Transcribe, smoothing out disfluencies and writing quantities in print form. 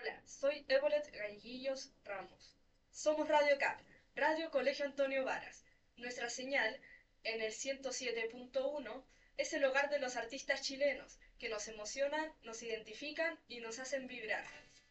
Hola, soy Evolet Gallegillos Ramos. Somos Radio CAP, Radio Colegio Antonio Varas. Nuestra señal, en el 107.1, es el hogar de los artistas chilenos, que nos emocionan, nos identifican y nos hacen vibrar.